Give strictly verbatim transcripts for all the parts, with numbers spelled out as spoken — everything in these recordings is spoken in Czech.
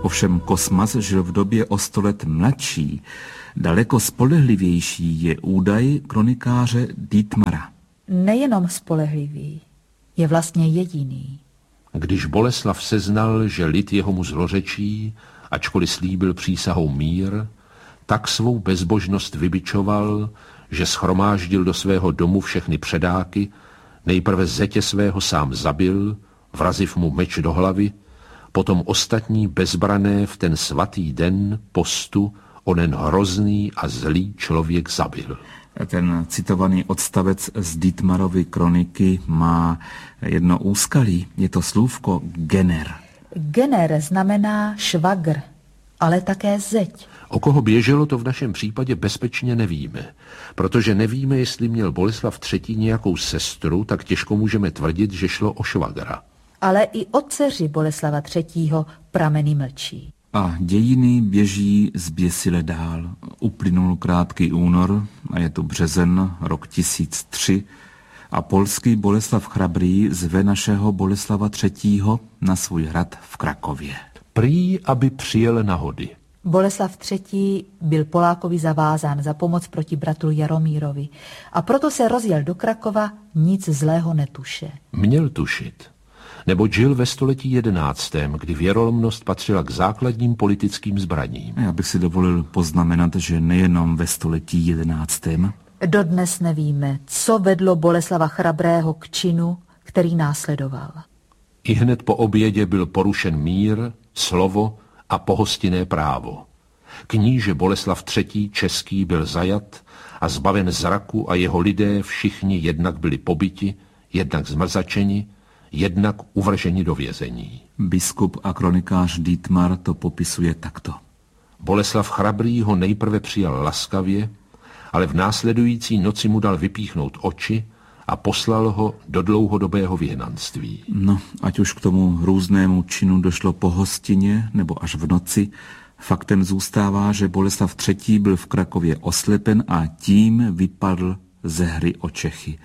Ovšem Kosmas žil v době o sto let mladší. Daleko spolehlivější je údaj kronikáře Dietmara. Nejenom spolehlivý, je vlastně jediný. Když Boleslav seznal, že lid jeho mu zlořečí, ačkoliv slíbil přísahou mír, tak svou bezbožnost vybičoval, že shromáždil do svého domu všechny předáky, nejprve zetě svého sám zabil, vraziv mu meč do hlavy, potom ostatní bezbrané v ten svatý den postu onen hrozný a zlý člověk zabil. Ten citovaný odstavec z Dietmarovy kroniky má jedno úskalí. Je to slůvko gener. Gener znamená švagr, ale také zeď. O koho běželo, to v našem případě bezpečně nevíme. Protože nevíme, jestli měl Boleslav třetí nějakou sestru, tak těžko můžeme tvrdit, že šlo o švagra. Ale i o dceři Boleslava třetího prameny mlčí. A dějiny běží zběsile dál. Uplynul krátký únor a je to březen, rok tisíc tři, a polský Boleslav Chrabrý zve našeho Boleslava třetího na svůj hrad v Krakově. Prý, aby přijel na hody. Boleslav třetí byl Polákovi zavázán za pomoc proti bratru Jaromírovi a proto se rozjel do Krakova, nic zlého netuše. Měl tušit, neboť žil ve století jedenáctém, kdy věrolomnost patřila k základním politickým zbraním. Já bych si dovolil poznamenat, že nejenom ve století jedenáctém. Dodnes nevíme, co vedlo Boleslava Chrabrého k činu, který následoval. I hned po obědě byl porušen mír, slovo a pohostinné právo. Kníže Boleslav třetí český byl zajat a zbaven zraku a jeho lidé všichni jednak byli pobiti, jednak zmrzačeni, jednak uvrženi do vězení. Biskup a kronikář Dietmar to popisuje takto. Boleslav Chrabrý ho nejprve přijal laskavě, ale v následující noci mu dal vypíchnout oči a poslal ho do dlouhodobého vyhnanství. No, ať už k tomu hrůznému činu došlo po hostině nebo až v noci, faktem zůstává, že Boleslav třetí byl v Krakově oslepen a tím vypadl ze hry o Čechy.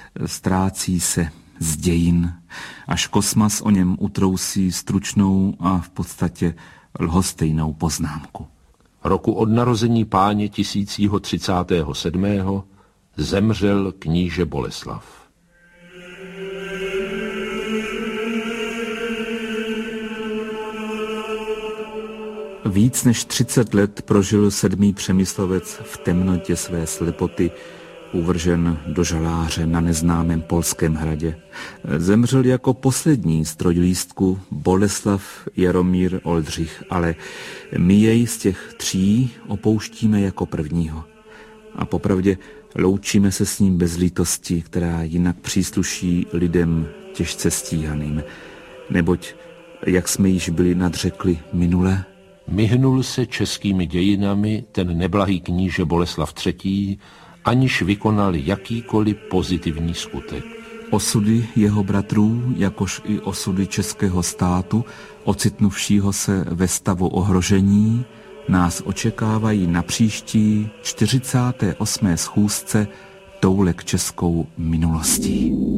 Ztrácí se z dějin, až Kosmas o něm utrousí stručnou a v podstatě lhostejnou poznámku. Roku od narození páně tisícího třicátého sedmého zemřel kníže Boleslav. Víc než třicet let prožil sedmý Přemyslovec v temnotě své slepoty, uvržen do žaláře na neznámém polském hradě. Zemřel jako poslední z trojlístku Boleslav Jaromír Oldřich, ale my jej z těch tří opouštíme jako prvního. A popravdě loučíme se s ním bez lítosti, která jinak přísluší lidem těžce stíhaným. Neboť, jak jsme již byli nadřekli minule, myhnul se českými dějinami ten neblahý kníže Boleslav třetí, aniž vykonal jakýkoliv pozitivní skutek. Osudy jeho bratrů, jakož i osudy českého státu, ocitnuvšího se ve stavu ohrožení, nás očekávají na příští čtyřicáté osmé schůzce Toulek českou minulostí.